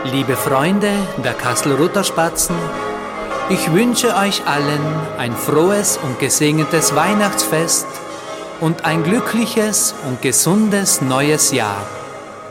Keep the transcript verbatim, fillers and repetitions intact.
Liebe Freunde der Kastelruther Spatzen, ich wünsche euch allen ein frohes und gesegnetes Weihnachtsfest und ein glückliches und gesundes neues Jahr.